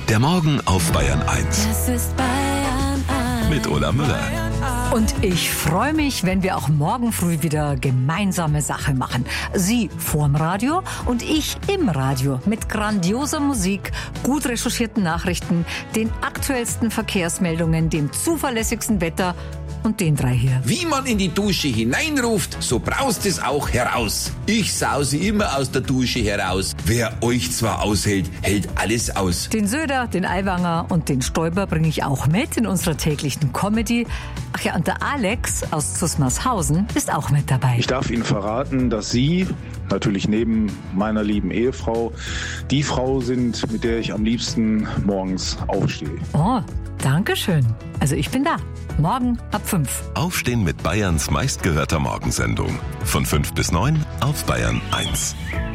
Der Morgen auf Bayern 1. Das ist Bayern 1. Mit Ola Müller. Und ich freue mich, wenn wir auch morgen früh wieder gemeinsame Sache machen. Sie vorm Radio und ich im Radio mit grandioser Musik, gut recherchierten Nachrichten, den aktuellsten Verkehrsmeldungen, dem zuverlässigsten Wetter und den drei hier. Wie man in die Dusche hineinruft, so braust es auch heraus. Ich sause immer aus der Dusche heraus. Wer euch zwar aushält, hält alles aus. Den Söder, den Aiwanger und den Stoiber bringe ich auch mit in unserer täglichen Comedy. Ach ja, und der Alex aus Zusmarshausen ist auch mit dabei. Ich darf Ihnen verraten, dass Sie, natürlich neben meiner lieben Ehefrau, die Frau sind, mit der ich am liebsten morgens aufstehe. Oh, danke schön. Also ich bin da. Morgen ab 5. Aufstehen mit Bayerns meistgehörter Morgensendung. Von 5 bis 9 auf Bayern 1.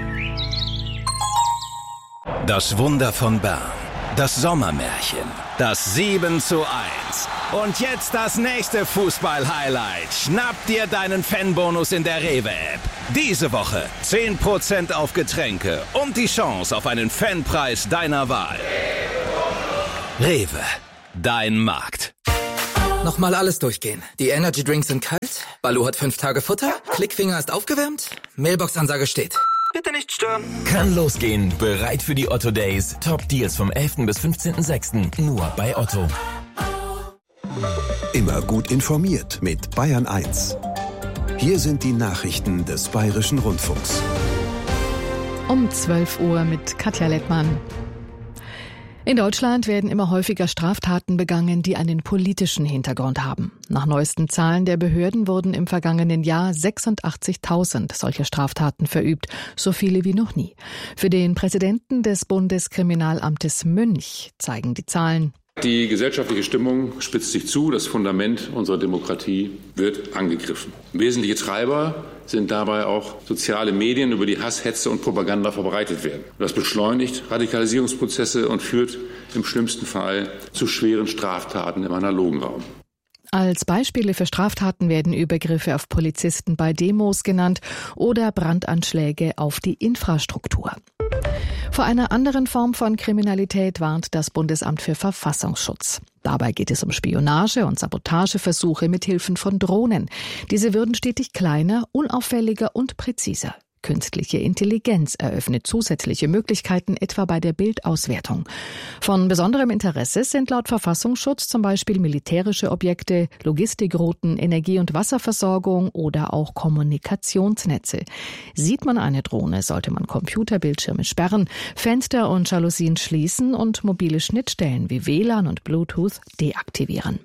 Das Wunder von Bern. Das Sommermärchen. Das 7:1. Und jetzt das nächste Fußball-Highlight. Schnapp dir deinen Fanbonus in der Rewe-App. Diese Woche 10% auf Getränke und die Chance auf einen Fanpreis deiner Wahl. Rewe, dein Markt. Nochmal alles durchgehen. Die Energy Drinks sind kalt, Baloo hat 5 Tage Futter, Klickfinger ist aufgewärmt, Mailbox-Ansage steht. Bitte nicht stören. Kann losgehen. Bereit für die Otto Days. Top Deals vom 11. bis 15.06. Nur bei Otto. Immer gut informiert mit Bayern 1. Hier sind die Nachrichten des Bayerischen Rundfunks. Um 12 Uhr mit Katja Lettmann. In Deutschland werden immer häufiger Straftaten begangen, die einen politischen Hintergrund haben. Nach neuesten Zahlen der Behörden wurden im vergangenen Jahr 86.000 solche Straftaten verübt, so viele wie noch nie. Für den Präsidenten des Bundeskriminalamtes Münch zeigen die Zahlen: Die gesellschaftliche Stimmung spitzt sich zu, das Fundament unserer Demokratie wird angegriffen. Wesentliche Treiber sind dabei auch soziale Medien, über die Hass, Hetze und Propaganda verbreitet werden. Das beschleunigt Radikalisierungsprozesse und führt im schlimmsten Fall zu schweren Straftaten im analogen Raum. Als Beispiele für Straftaten werden Übergriffe auf Polizisten bei Demos genannt oder Brandanschläge auf die Infrastruktur. Vor einer anderen Form von Kriminalität warnt das Bundesamt für Verfassungsschutz. Dabei geht es um Spionage- und Sabotageversuche mit Hilfen von Drohnen. Diese würden stetig kleiner, unauffälliger und präziser. Künstliche Intelligenz eröffnet zusätzliche Möglichkeiten, etwa bei der Bildauswertung. Von besonderem Interesse sind laut Verfassungsschutz zum Beispiel militärische Objekte, Logistikrouten, Energie- und Wasserversorgung oder auch Kommunikationsnetze. Sieht man eine Drohne, sollte man Computerbildschirme sperren, Fenster und Jalousien schließen und mobile Schnittstellen wie WLAN und Bluetooth deaktivieren.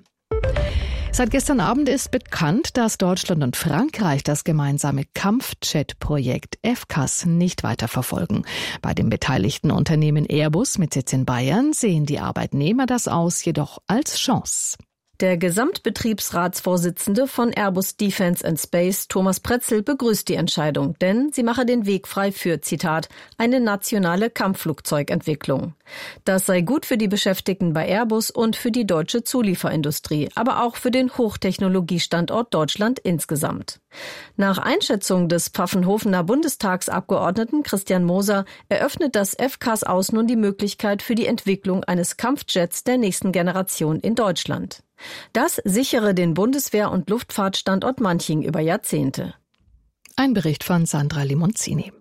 Seit gestern Abend ist bekannt, dass Deutschland und Frankreich das gemeinsame Kampfjet-Projekt FCAS nicht weiterverfolgen. Bei dem beteiligten Unternehmen Airbus mit Sitz in Bayern sehen die Arbeitnehmer das Aus jedoch als Chance. Der Gesamtbetriebsratsvorsitzende von Airbus Defence and Space, Thomas Pretzel, begrüßt die Entscheidung, denn sie mache den Weg frei für, Zitat, eine nationale Kampfflugzeugentwicklung. Das sei gut für die Beschäftigten bei Airbus und für die deutsche Zulieferindustrie, aber auch für den Hochtechnologiestandort Deutschland insgesamt. Nach Einschätzung des Pfaffenhofener Bundestagsabgeordneten Christian Moser eröffnet das FCAS aus nun die Möglichkeit für die Entwicklung eines Kampfjets der nächsten Generation in Deutschland. Das sichere den Bundeswehr- und Luftfahrtstandort Manching über Jahrzehnte. Ein Bericht von Sandra Limonzini.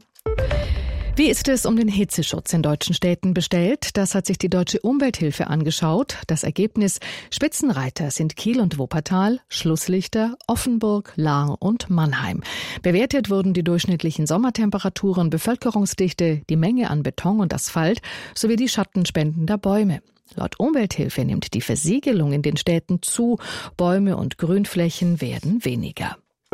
Wie ist es um den Hitzeschutz in deutschen Städten bestellt? Das hat sich die Deutsche Umwelthilfe angeschaut. Das Ergebnis: Spitzenreiter sind Kiel und Wuppertal, Schlusslichter Offenburg, Lahr und Mannheim. Bewertet wurden die durchschnittlichen Sommertemperaturen, Bevölkerungsdichte, die Menge an Beton und Asphalt sowie die Schattenspenden der Bäume. Laut Umwelthilfe nimmt die Versiegelung in den Städten zu, Bäume und Grünflächen werden weniger.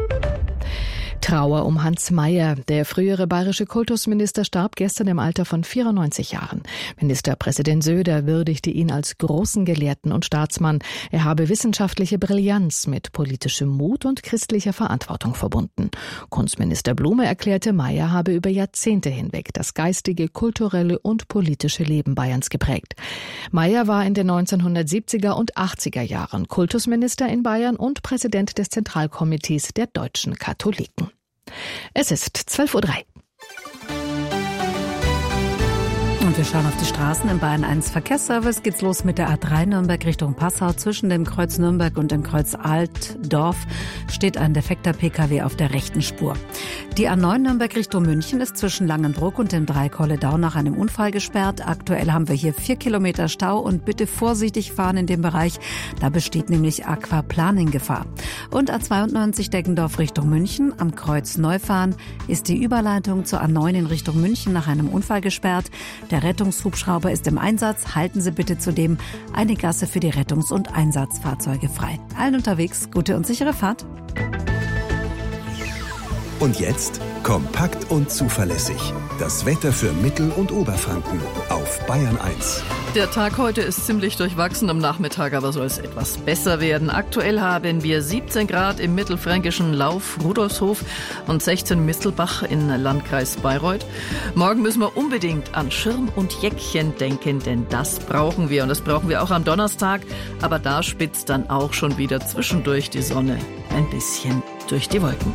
Trauer um Hans Mayer. Der frühere bayerische Kultusminister starb gestern im Alter von 94 Jahren. Ministerpräsident Söder würdigte ihn als großen Gelehrten und Staatsmann. Er habe wissenschaftliche Brillanz mit politischem Mut und christlicher Verantwortung verbunden. Kunstminister Blume erklärte, Mayer habe über Jahrzehnte hinweg das geistige, kulturelle und politische Leben Bayerns geprägt. Mayer war in den 1970er und 80er Jahren Kultusminister in Bayern und Präsident des Zentralkomitees der deutschen Katholiken. Es ist 12:03 Uhr. Und wir schauen auf die Straßen. Im Bayern 1 Verkehrsservice geht's los mit der A3 Nürnberg Richtung Passau. Zwischen dem Kreuz Nürnberg und dem Kreuz Altdorf steht ein defekter Pkw auf der rechten Spur. Die A9 Nürnberg Richtung München ist zwischen Langenbruck und dem Dreikolledau nach einem Unfall gesperrt. Aktuell haben wir hier 4 Kilometer Stau und bitte vorsichtig fahren in dem Bereich. Da besteht nämlich Aquaplaning-Gefahr. Und A92 Deggendorf Richtung München. Am Kreuz Neufahren ist die Überleitung zur A9 in Richtung München nach einem Unfall gesperrt. Der Rettungshubschrauber ist im Einsatz. Halten Sie bitte zudem eine Gasse für die Rettungs- und Einsatzfahrzeuge frei. Allen unterwegs gute und sichere Fahrt. Und jetzt kompakt und zuverlässig. Das Wetter für Mittel- und Oberfranken auf Bayern 1. Der Tag heute ist ziemlich durchwachsen, am Nachmittag aber soll es etwas besser werden. Aktuell haben wir 17 Grad im mittelfränkischen Lauf Rudolfshof und 16 Mistelbach in Landkreis Bayreuth. Morgen müssen wir unbedingt an Schirm und Jäckchen denken, denn das brauchen wir. Und das brauchen wir auch am Donnerstag. Aber da spitzt dann auch schon wieder zwischendurch die Sonne ein bisschen durch die Wolken.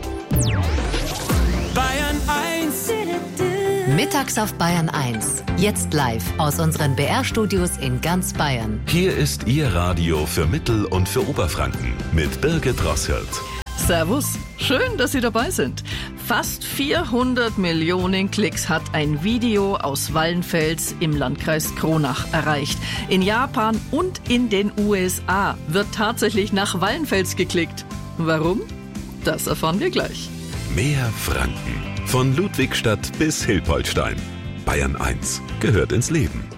Bayern 1. Mittags auf Bayern 1. Jetzt live aus unseren BR-Studios in ganz Bayern. Hier ist Ihr Radio für Mittel- und für Oberfranken mit Birgit Rosshirt. Servus, schön, dass Sie dabei sind. Fast 400 Millionen Klicks hat ein Video aus Wallenfels im Landkreis Kronach erreicht. In Japan und in den USA wird tatsächlich nach Wallenfels geklickt. Warum? Das erfahren wir gleich. Mehr Franken. Von Ludwigstadt bis Hilpoltstein. Bayern 1 gehört ins Leben.